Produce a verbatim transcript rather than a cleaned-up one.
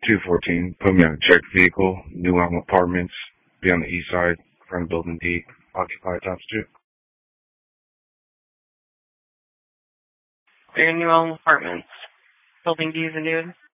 two fourteen. Put me on a checked vehicle. New Elm Apartments. Be on the east side, front of building D. Occupy times two. Your New Elm Apartments. Building D is a nude.